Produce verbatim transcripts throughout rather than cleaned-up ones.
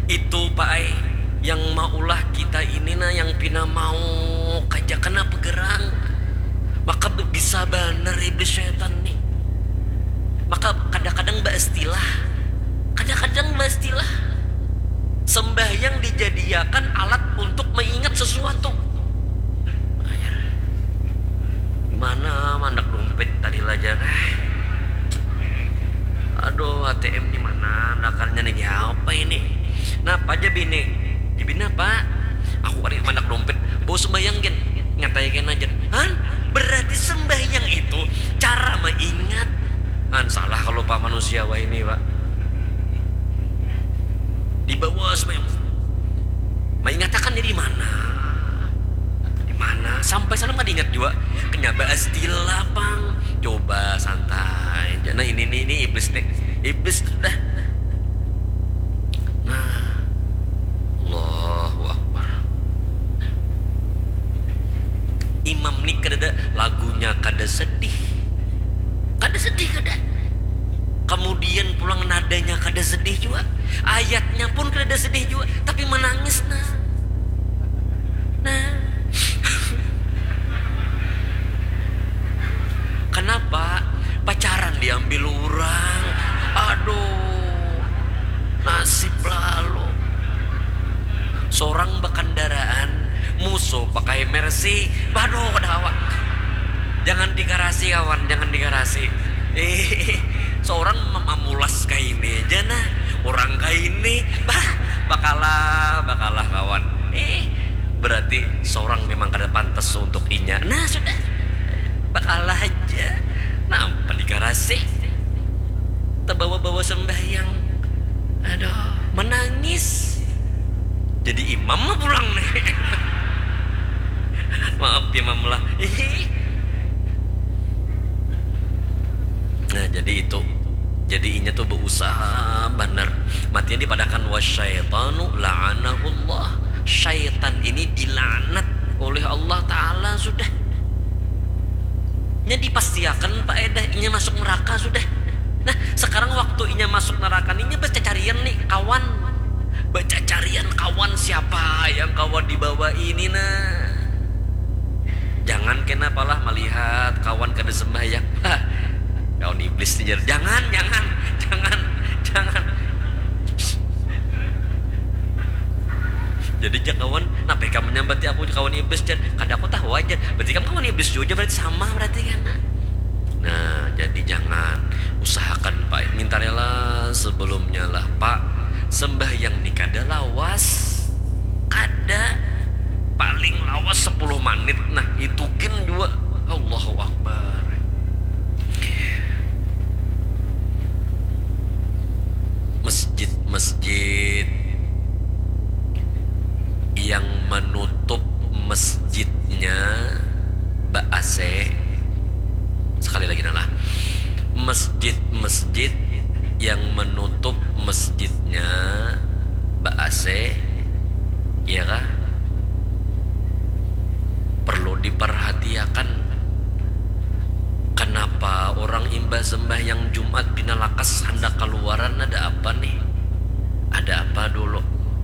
Itu Pak Ai, yang maulah kita ini nah yang pina mau kaja kena pegerang, maka bisa bener iblis syaitan nih. Maka kadang-kadang mbak istilah, kadang-kadang mbak istilah sembahyang dijadikan alat untuk mengingat sesuatu. Mana mandak dompet tadi lajar. Aduh, A T M di mana? Nakarnya nih apa ini? Nah, apa aja bini? Di bini apa? Aku kali mandak dompet. Bau sembahyang gen, ngatayin aja. Han, berarti sembahyang itu cara mengingat. Han, salah kalau pak manusia wah ini pak. Di bawah sembahyang. Mengatakan di mana? Di mana? Sampai sana nggak diingat juga. Kenyaba istilah bang. Coba santai. Jangan ini ini ini iblis nih. Iblis sudah. Nah, Allahu Akbar. Imam nih kada lagunya kada sedih, kada sedih kada. Kemudian pulang nadanya kada sedih juga, ayatnya pun kada sedih juga, tapi menangis nah. Nah, kenapa pacaran diambil orang? Aduh, nasib lalu. Seorang bekendaraan musuh pakai Mercy, baduh kadawa. Jangan digarasi kawan, jangan digarasi. Eh, seorang memulas kayak ini aja nah, orang kayak ini, bah, bakalah, bakalah kawan. Eh, berarti seorang memang kada pantas untuk inya. Nah sudah, bakalah aja. Nampak digarasi, terbawa-bawa sembahyang. Aduh, menangis. Jadi imam mah pulang nih. Maaf imam lah. Nah jadi itu, jadi inya tuh berusaha benar. Matinya dipadakan wasyaitanu la'anahullah. Syaitan ini dilaknat oleh Allah Ta'ala sudah. Nya dipastiakan Pak Edah inya masuk neraka sudah. Nah sekarang waktu inya masuk neraka inya baca carian nih kawan. Baca carian kawan siapa yang kawan dibawa ini nah. Jangan kenapa lah melihat kawan kada sembahyang. Kawan iblis nih, jangan, jangan, jangan, jangan. Jadi jangan kawan, nape kamu nyambati aku kawan iblis dan kada aku tahu aja. Berarti kamu kawan iblis juga berarti sama berarti kan. Nah, jadi jangan usahakan Pak, minta rela sebelumnya lah Pak. Sembahyang nih kada lawas, kada paling lawas sepuluh menit. Nah, itu kan juga Allahu Akbar. Masjid-masjid yang menutup masjidnya ba A C, sekali lagi nalah, masjid-masjid yang menutup masjidnya ba A C, ya kah? Perlu diperhatikan. Kenapa orang imbah sembahyang Jumat bina lakas hendak keluaran, ada apa nih? Ada apa dulu?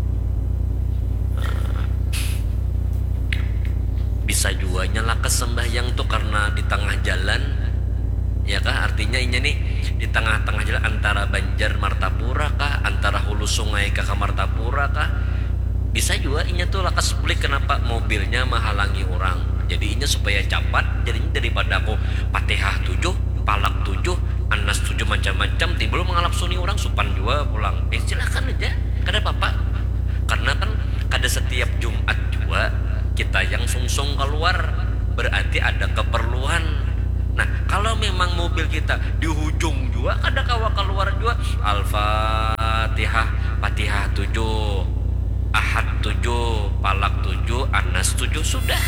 Bisa juga nyalakas sembahyang tuh karena di tengah jalan, ya kah? Artinya ini nih di tengah-tengah jalan antara Banjar Martapura kah, antara hulu sungai ke Martapura kah? Bisa juga inya tuh lakas beli kenapa mobilnya menghalangi orang. Jadi inya supaya cepat, jadinya daripada aku Fatihah tujuh, palak tujuh, anas tujuh macam-macam, timbul mengalap suni orang supan juga pulang. Eh silakan aja, kada apa-apa. Karena kan kada setiap Jumat juga kita yang sungsung keluar, berarti ada keperluan. Nah kalau memang mobil kita di ujung juga kada kawa keluar juga, Al-Fatihah, Fatihah tujuh, Ahad tujuh, palak tujuh, anas tujuh, sudah.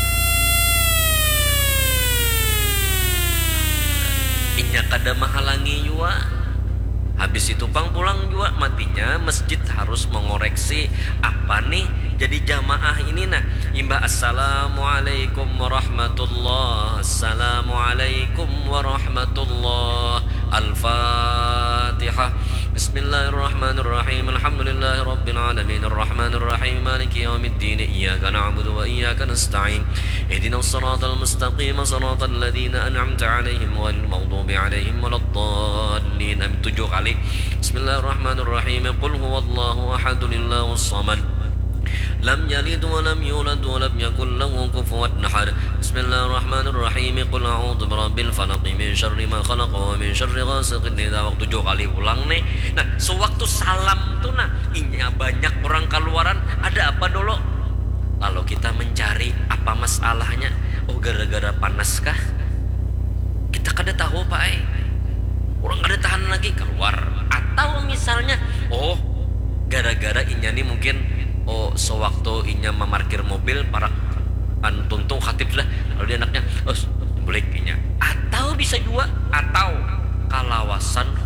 Inya kada menghalangi juga. Habis itu pang pulang juga matinya masjid harus mengoreksi apa nih jadi jamaah ini nah. Imbah assalamualaikum warahmatullah, assalamualaikum warahmatullah, al-fatihah Bismillahirrahmanirrahim. Alhamdulillahi rabbil alamin. Arrahmanir rahim. Maliki yaumiddin. Iyyaka na'budu wa iyyaka nasta'in. Ihdinas siratal mustaqim. Siratal ladzina an'amta 'alaihim ghairil maghdubi 'alaihim waladdallin. Tujuh kali. Bismillahirrahmanirrahim. Qul huwallahu ahad. Allahus samad. Lam yalid wa lam yulad wa lam yakul lahu kufuwan ahad. Bismillahirrahmanirrahim. Qul a'udzu birabbil falaq min syarri ma khalaq wa min syarri ghasiqin idza waqab. Tujuh kali ulang nih. Nah, sewaktu salam tuh nah, inya banyak orang keluaran, ada apa dulu? Lalu kita mencari apa masalahnya. Oh, gara-gara panas kah? Kita kada tahu, Pak. Eh. Orang kada tahan lagi keluar. Atau misalnya, oh, gara-gara inya nih mungkin oh sewaktu inya memarkir mobil para antuntung khatib sudah lalu dia anaknya oh belik inya atau bisa juga atau kalawasan